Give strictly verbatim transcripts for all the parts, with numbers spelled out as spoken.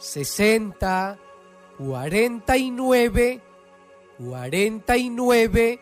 sesenta, cuarenta y nueve, cuarenta y nueve,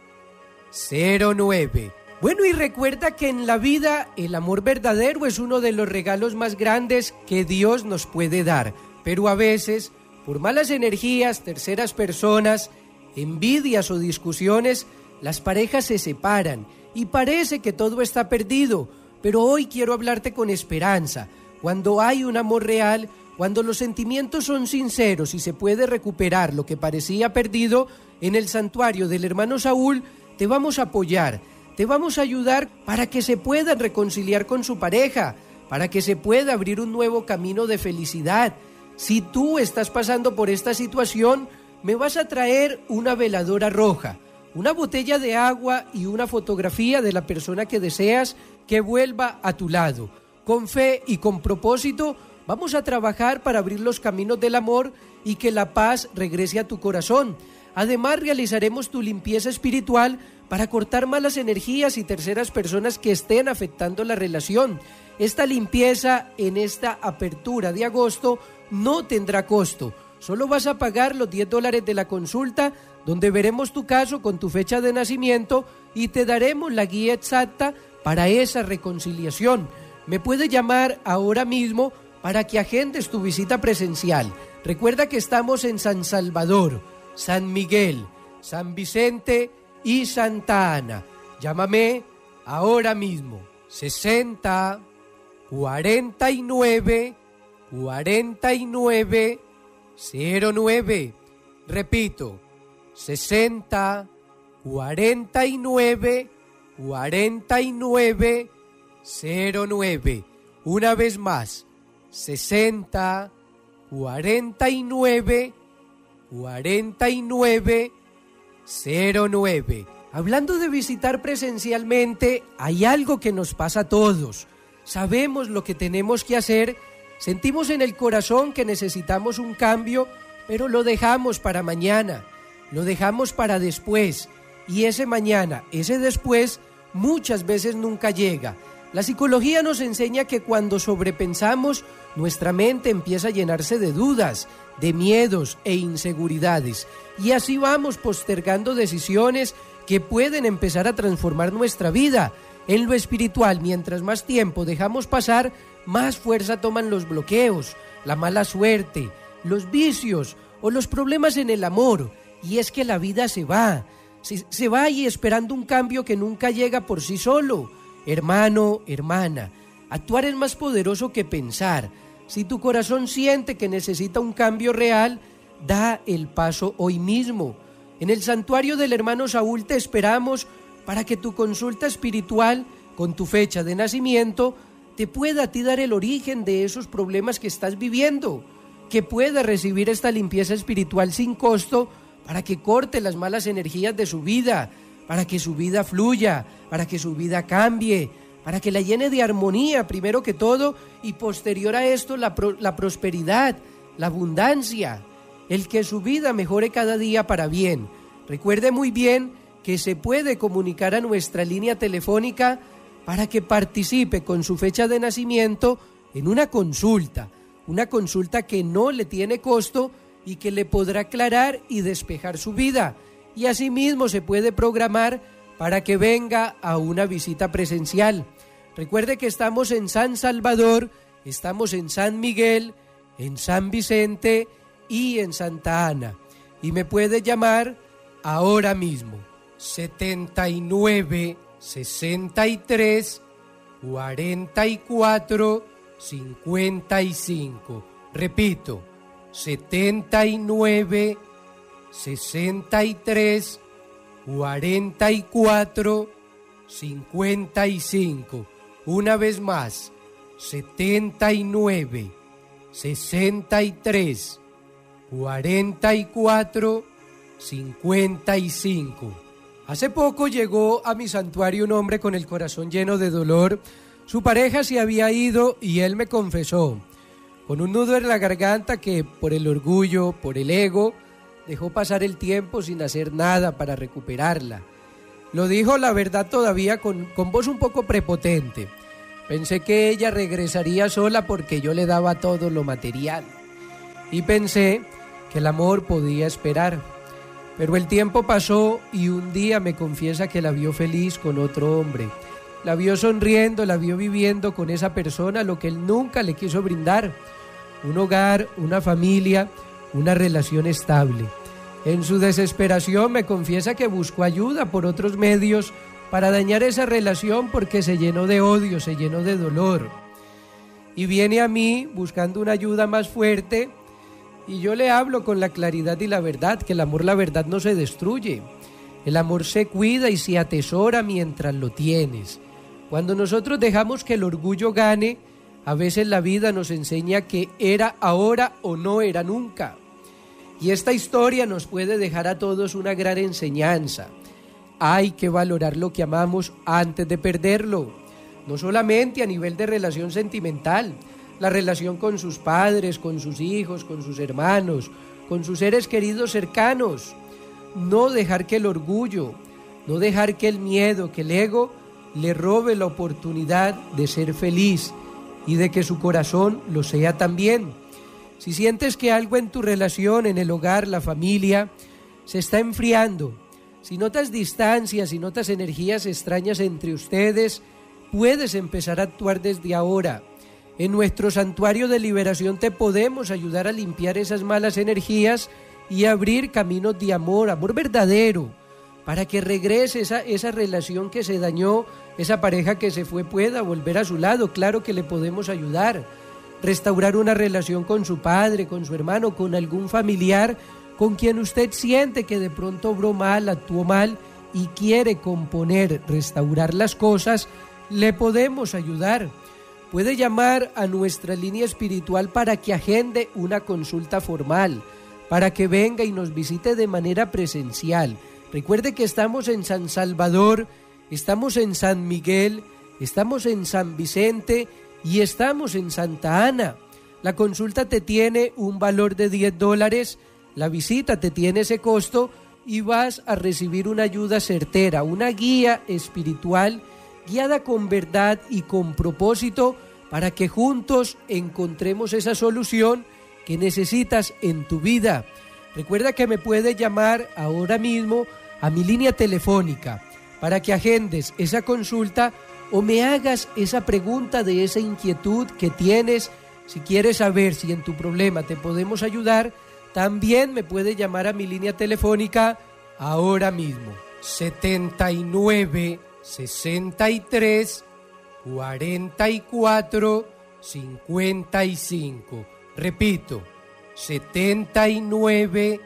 cero nueve. Bueno, y recuerda que en la vida el amor verdadero es uno de los regalos más grandes que Dios nos puede dar, pero a veces, por malas energías, terceras personas, envidias o discusiones, las parejas se separan y parece que todo está perdido, pero hoy quiero hablarte con esperanza. Cuando hay un amor real, cuando los sentimientos son sinceros y se puede recuperar lo que parecía perdido, en el santuario del hermano Saúl te vamos a apoyar. Te vamos a ayudar para que se puedan reconciliar con su pareja, para que se pueda abrir un nuevo camino de felicidad. Si tú estás pasando por esta situación, me vas a traer una veladora roja, una botella de agua y una fotografía de la persona que deseas que vuelva a tu lado. Con fe y con propósito, vamos a trabajar para abrir los caminos del amor y que la paz regrese a tu corazón. Además, realizaremos tu limpieza espiritual para cortar malas energías y terceras personas que estén afectando la relación. Esta limpieza en esta apertura de agosto no tendrá costo. Solo vas a pagar los diez dólares de la consulta, donde veremos tu caso con tu fecha de nacimiento y te daremos la guía exacta para esa reconciliación. Me puedes llamar ahora mismo para que agendes tu visita presencial. Recuerda que estamos en San Salvador, San Miguel, San Vicente y Santa Ana. Llámame ahora mismo. sesenta, cuarenta y nueve, cuarenta y nueve, cero nueve. Repito, sesenta, cuarenta y nueve, cuarenta y nueve, cero nueve. Una vez más, sesenta, cuarenta y nueve, cuarenta y nueve, cero nueve. Hablando de visitar presencialmente, hay algo que nos pasa a todos. Sabemos lo que tenemos que hacer, sentimos en el corazón que necesitamos un cambio, pero lo dejamos para mañana, lo dejamos para después, y ese mañana, ese después, muchas veces nunca llega. La psicología nos enseña que cuando sobrepensamos, nuestra mente empieza a llenarse de dudas, de miedos e inseguridades, y así vamos postergando decisiones que pueden empezar a transformar nuestra vida. En lo espiritual, mientras más tiempo dejamos pasar, más fuerza toman los bloqueos, la mala suerte, los vicios o los problemas en el amor, y es que la vida se va, se, se va y esperando un cambio que nunca llega por sí solo. Hermano, hermana, actuar es más poderoso que pensar. Si tu corazón siente que necesita un cambio real, da el paso hoy mismo. En el santuario del hermano Saúl te esperamos para que tu consulta espiritual, con tu fecha de nacimiento, te pueda a ti dar el origen de esos problemas que estás viviendo, que pueda recibir esta limpieza espiritual sin costo para que corte las malas energías de su vida, para que su vida fluya, para que su vida cambie, para que la llene de armonía primero que todo y posterior a esto la, pro, la prosperidad, la abundancia, el que su vida mejore cada día para bien. Recuerde muy bien que se puede comunicar a nuestra línea telefónica para que participe con su fecha de nacimiento en una consulta, una consulta que no le tiene costo y que le podrá aclarar y despejar su vida. Y asimismo se puede programar para que venga a una visita presencial. Recuerde que estamos en San Salvador, estamos en San Miguel, en San Vicente y en Santa Ana. Y me puede llamar ahora mismo. setenta y nueve, sesenta y tres, cuarenta y cuatro, cincuenta y cinco. Repito, setenta y nueve, sesenta y tres, cuarenta y cuatro, cincuenta y cinco. Una vez más, setenta y nueve, sesenta y tres, cuarenta y cuatro, cincuenta y cinco. Hace poco llegó a mi santuario un hombre con el corazón lleno de dolor. Su pareja se había ido y él me confesó, con un nudo en la garganta, que por el orgullo, por el ego, dejó pasar el tiempo sin hacer nada para recuperarla. Lo dijo, la verdad, todavía con, con voz un poco prepotente. Pensé que ella regresaría sola porque yo le daba todo lo material. y pensé que el amor podía esperar. Pero el tiempo pasó y un día me confiesa que la vio feliz con otro hombre. La vio sonriendo, la vio viviendo con esa persona lo que él nunca le quiso brindar. Un hogar, una familia, una relación estable. En su desesperación me confiesa que buscó ayuda por otros medios para dañar esa relación porque se llenó de odio, se llenó de dolor. Y viene a mí buscando una ayuda más fuerte y yo le hablo con la claridad y la verdad, que el amor, la verdad, no se destruye. El amor se cuida y se atesora mientras lo tienes. Cuando nosotros dejamos que el orgullo gane, a veces la vida nos enseña que era ahora o no era nunca. Y esta historia nos puede dejar a todos una gran enseñanza. Hay que valorar lo que amamos antes de perderlo. No solamente a nivel de relación sentimental, la relación con sus padres, con sus hijos, con sus hermanos, con sus seres queridos cercanos. No dejar que el orgullo, no dejar que el miedo, que el ego le robe la oportunidad de ser feliz y de que su corazón lo sea también. Si sientes que algo en tu relación, en el hogar, la familia, se está enfriando, si notas distancias, si notas energías extrañas entre ustedes, puedes empezar a actuar desde ahora. En nuestro santuario de liberación te podemos ayudar a limpiar esas malas energías y abrir caminos de amor, amor verdadero, para que regrese esa, esa relación que se dañó, esa pareja que se fue pueda volver a su lado. Claro que le podemos ayudar. Restaurar una relación con su padre, con su hermano, con algún familiar con quien usted siente que de pronto obró mal, actuó mal y quiere componer, restaurar las cosas, le podemos ayudar. Puede llamar a nuestra línea espiritual para que agende una consulta formal, para que venga y nos visite de manera presencial. Recuerde que estamos en San Salvador, estamos en San Miguel, estamos en San Vicente y estamos en Santa Ana. La consulta te tiene un valor de diez dólares, la visita te tiene ese costo y vas a recibir una ayuda certera, una guía espiritual guiada con verdad y con propósito para que juntos encontremos esa solución que necesitas en tu vida. Recuerda que me puedes llamar ahora mismo a mi línea telefónica para que agendes esa consulta o me hagas esa pregunta de esa inquietud que tienes. Si quieres saber si en tu problema te podemos ayudar, también me puedes llamar a mi línea telefónica ahora mismo. setenta y nueve, sesenta y tres, cuarenta y cuatro, cincuenta y cinco. Repito, setenta y nueve,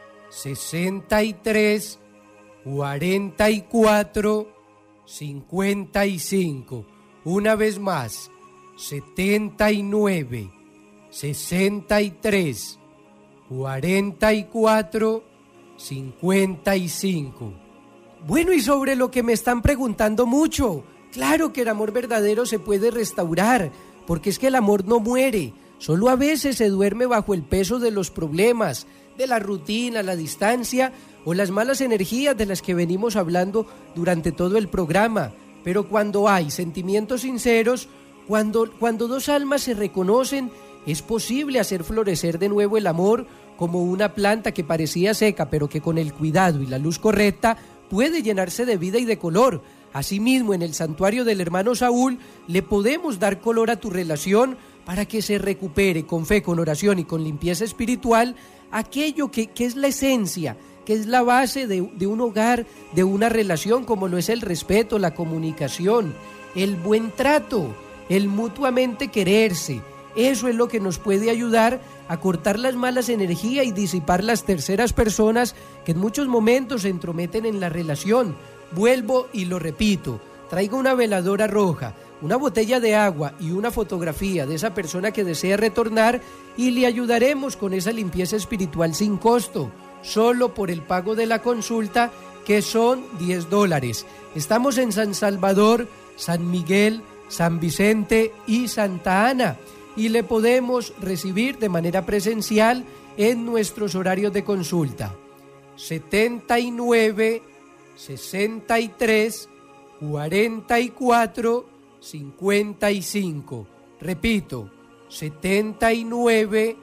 sesenta y tres, cuarenta y cuatro, cincuenta y cinco. Una vez más, setenta y nueve, sesenta y tres, cuarenta y cuatro, cincuenta y cinco. Bueno, y sobre lo que me están preguntando mucho, claro que el amor verdadero se puede restaurar, porque es que el amor no muere, solo a veces se duerme bajo el peso de los problemas, de la rutina, la distancia o las malas energías de las que venimos hablando durante todo el programa. Pero cuando hay sentimientos sinceros, cuando, cuando dos almas se reconocen, es posible hacer florecer de nuevo el amor como una planta que parecía seca, pero que con el cuidado y la luz correcta puede llenarse de vida y de color. Asimismo, en el santuario del hermano Saúl, le podemos dar color a tu relación para que se recupere con fe, con oración y con limpieza espiritual aquello que, que es la esencia, que es la base de, de un hogar, de una relación, como lo es el respeto, la comunicación, el buen trato, el mutuamente quererse. Eso es lo que nos puede ayudar a cortar las malas energías y disipar las terceras personas que en muchos momentos se entrometen en la relación. Vuelvo y lo repito, traiga una veladora roja, una botella de agua y una fotografía de esa persona que desea retornar y le ayudaremos con esa limpieza espiritual sin costo, solo por el pago de la consulta, que son diez dólares. Estamos en San Salvador, San Miguel, San Vicente y Santa Ana, y le podemos recibir de manera presencial en nuestros horarios de consulta. setenta y nueve, sesenta y tres, cuarenta y cuatro, cincuenta y cinco. Repito, setenta y nueve,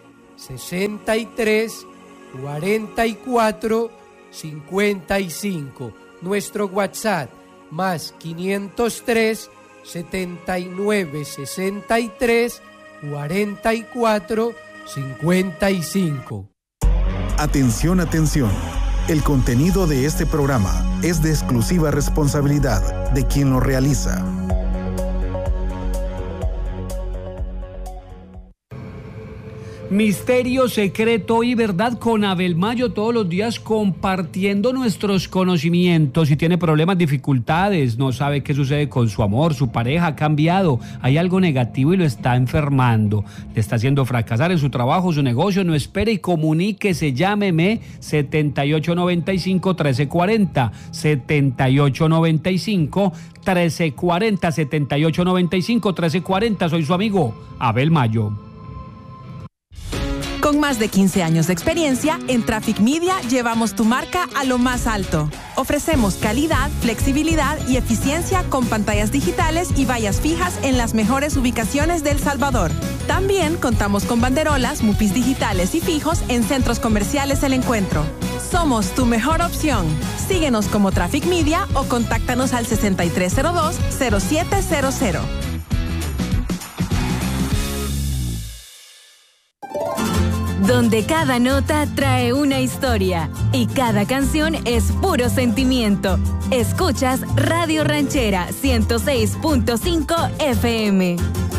sesenta y tres, cuarenta y cuatro, cincuenta y cinco. Nuestro WhatsApp más quinientos tres, setenta y nueve, sesenta y tres, cuarenta y cuatro, cincuenta y cinco. Atención, atención. El contenido de este programa es de exclusiva responsabilidad de quien lo realiza. Misterio, secreto y verdad con Abel Mayo, todos los días compartiendo nuestros conocimientos. Si tiene problemas, dificultades, no sabe qué sucede con su amor, su pareja ha cambiado, hay algo negativo y lo está enfermando, le está haciendo fracasar en su trabajo, su negocio, no espere y comuníquese, llámeme setenta y ocho noventa y cinco, trece cuarenta, setenta y ocho noventa y cinco, trece cuarenta, setenta y ocho noventa y cinco, trece cuarenta. Soy su amigo Abel Mayo. Con más de quince años de experiencia, en Traffic Media llevamos tu marca a lo más alto. Ofrecemos calidad, flexibilidad y eficiencia con pantallas digitales y vallas fijas en las mejores ubicaciones de El Salvador. También contamos con banderolas, mupis digitales y fijos en centros comerciales El Encuentro. Somos tu mejor opción. Síguenos como Traffic Media o contáctanos al sesenta y tres cero dos, cero siete cero cero. Donde cada nota trae una historia y cada canción es puro sentimiento. Escuchas Radio Ranchera ciento seis punto cinco F M.